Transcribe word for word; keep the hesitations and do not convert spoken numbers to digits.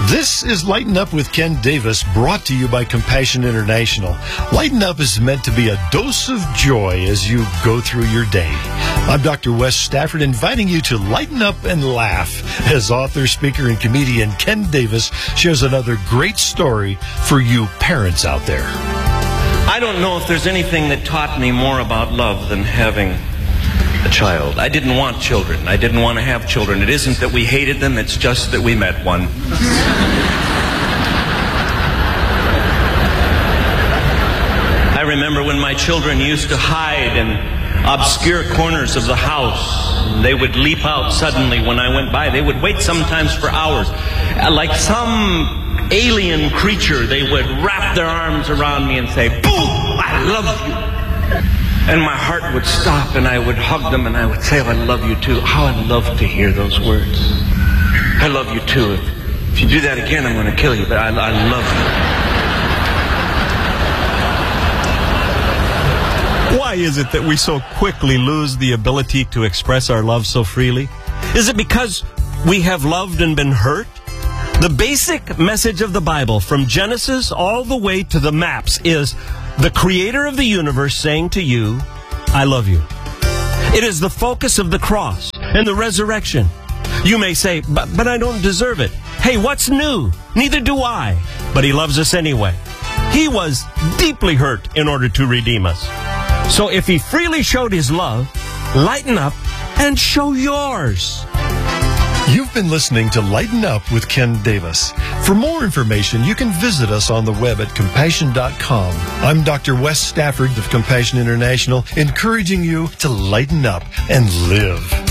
This is Lighten Up with Ken Davis, brought to you by Compassion International. Lighten Up is meant to be a dose of joy as you go through your day. I'm Doctor Wes Stafford, inviting you to lighten up and laugh as author, speaker, and comedian Ken Davis shares another great story for you parents out there. I don't know if there's anything that taught me more about love than having a child. I didn't want children. I didn't want to have children. It isn't that we hated them, it's just that we met one. I remember when my children used to hide in obscure corners of the house. They would leap out suddenly when I went by. They would wait sometimes for hours. Like some alien creature, they would wrap their arms around me and say, "Boo! I love you." And my heart would stop, and I would hug them, and I would say, "Oh, I love you too." How I'd love to hear those words. I love you too. If, if you do that again, I'm going to kill you, but I, I love you. Why is it that we so quickly lose the ability to express our love so freely? Is it because we have loved and been hurt? The basic message of the Bible, from Genesis all the way to the maps, is the creator of the universe saying to you, "I love you." It is the focus of the cross and the resurrection. You may say, but, but I don't deserve it. Hey, what's new? Neither do I. But he loves us anyway. He was deeply hurt in order to redeem us. So if he freely showed his love, lighten up and show yours. You've been listening to Lighten Up with Ken Davis. For more information, you can visit us on the web at compassion dot com. I'm Doctor Wes Stafford of Compassion International, encouraging you to lighten up and live.